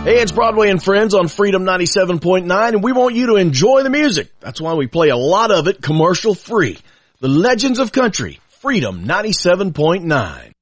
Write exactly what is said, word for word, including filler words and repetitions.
Hey, it's Broadway and Friends on Freedom ninety-seven point nine, and we want you to enjoy the music. That's why we play a lot of it commercial free. The Legends of Country, Freedom ninety-seven point nine.